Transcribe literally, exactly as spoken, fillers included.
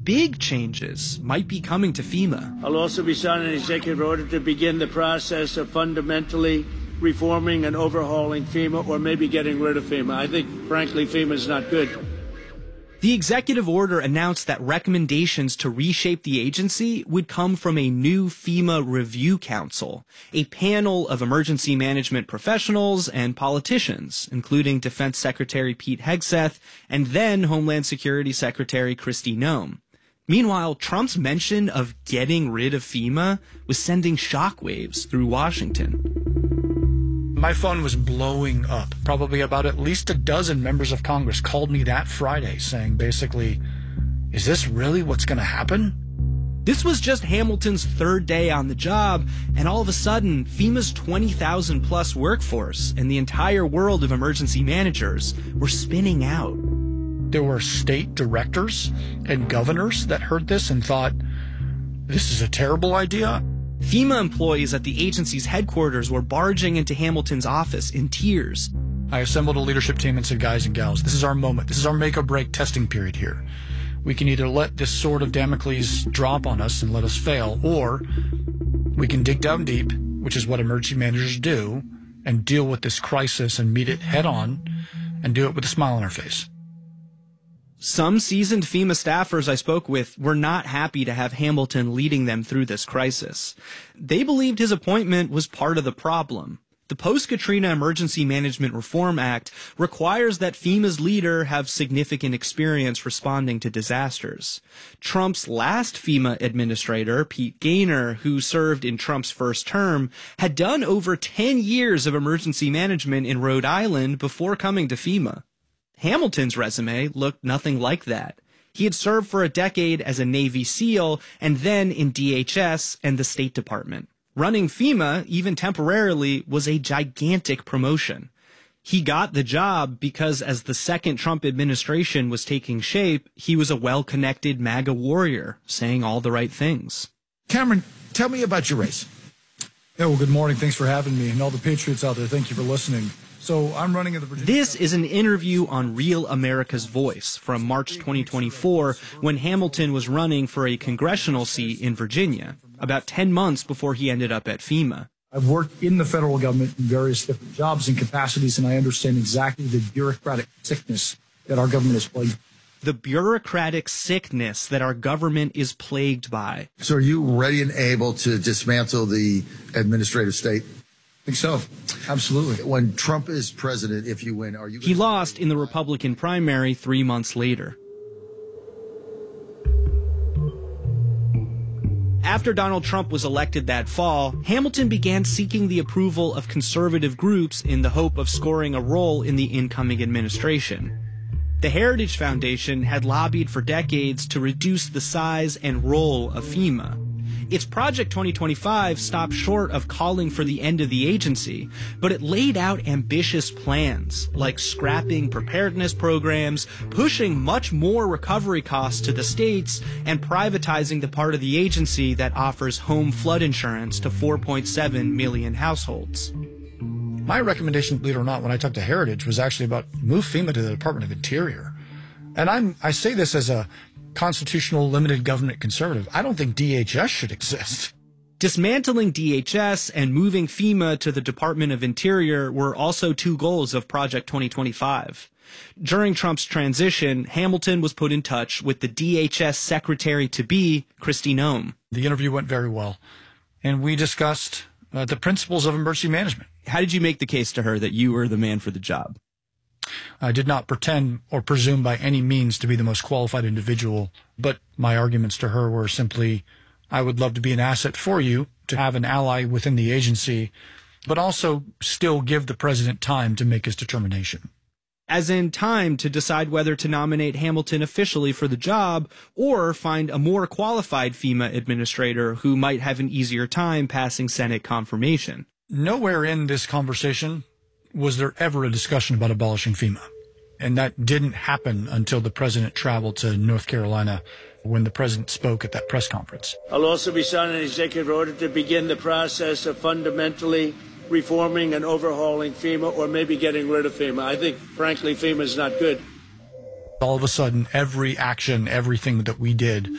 big changes might be coming to FEMA. I'll also be signing an executive order to begin the process of fundamentally reforming and overhauling FEMA, or maybe getting rid of FEMA. I think, frankly, FEMA is not good. The executive order announced that recommendations to reshape the agency would come from a new FEMA Review Council, a panel of emergency management professionals and politicians, including Defense Secretary Pete Hegseth and then Homeland Security Secretary Kristi Noem. Meanwhile, Trump's mention of getting rid of FEMA was sending shockwaves through Washington. My phone was blowing up. Probably about at least a dozen members of Congress called me that Friday saying basically, is this really what's going to happen? This was just Hamilton's third day on the job, and all of a sudden, FEMA's twenty thousand plus workforce and the entire world of emergency managers were spinning out. There were state directors and governors that heard this and thought, this is a terrible idea. FEMA employees at the agency's headquarters were barging into Hamilton's office in tears. I assembled a leadership team and said, guys and gals, this is our moment. This is our make or break testing period here. We can either let this sword of Damocles drop on us and let us fail, or we can dig down deep, which is what emergency managers do, and deal with this crisis and meet it head on and do it with a smile on our face. Some seasoned FEMA staffers I spoke with were not happy to have Hamilton leading them through this crisis. They believed his appointment was part of the problem. The Post-Katrina Emergency Management Reform Act requires that FEMA's leader have significant experience responding to disasters. Trump's last FEMA administrator, Pete Gaynor, who served in Trump's first term, had done over ten years of emergency management in Rhode Island before coming to FEMA. Hamilton's resume looked nothing like that. He had served for a decade as a Navy SEAL and then in D H S and the State Department. Running FEMA, even temporarily, was a gigantic promotion. He got the job because as the second Trump administration was taking shape, he was a well-connected MAGA warrior, saying all the right things. Cameron, tell me about your race. Yeah, well, good morning. Thanks for having me. And all the patriots out there, thank you for listening. So I'm running in the Virginia. This is an interview on Real America's Voice from March twenty twenty-four when Hamilton was running for a congressional seat in Virginia, about ten months before he ended up at FEMA. I've worked in the federal government in various different jobs and capacities, and I understand exactly the bureaucratic sickness that our government is plagued. The bureaucratic sickness that our government is plagued by. So are you ready and able to dismantle the administrative state? I think so. Absolutely. When Trump is president, if you win, are you... He lost in the Republican primary three months later. After Donald Trump was elected that fall, Hamilton began seeking the approval of conservative groups in the hope of scoring a role in the incoming administration. The Heritage Foundation had lobbied for decades to reduce the size and role of FEMA. Its Project twenty twenty-five stopped short of calling for the end of the agency, but it laid out ambitious plans, like scrapping preparedness programs, pushing much more recovery costs to the states, and privatizing the part of the agency that offers home flood insurance to four point seven million households. My recommendation, believe it or not, when I talked to Heritage was actually about move FEMA to the Department of Interior. And I'm, I say this as a constitutional limited government conservative. I don't think D H S should exist. Dismantling D H S and moving FEMA to the Department of Interior were also two goals of Project twenty twenty-five. During Trump's transition, Hamilton was put in touch with the D H S Secretary-to-be, Kristi Noem. The interview went very well, and we discussed uh, the principles of emergency management. How did you make the case to her that you were the man for the job? I did not pretend or presume by any means to be the most qualified individual, but my arguments to her were simply, I would love to be an asset for you, to have an ally within the agency, but also still give the president time to make his determination. As in time to decide whether to nominate Hamilton officially for the job or find a more qualified FEMA administrator who might have an easier time passing Senate confirmation. Nowhere in this conversation was there ever a discussion about abolishing FEMA. And that didn't happen until the president traveled to North Carolina when the president spoke at that press conference. I'll also be signing an executive order to begin the process of fundamentally reforming and overhauling FEMA, or maybe getting rid of FEMA. I think, frankly, FEMA is not good. All of a sudden, every action, everything that we did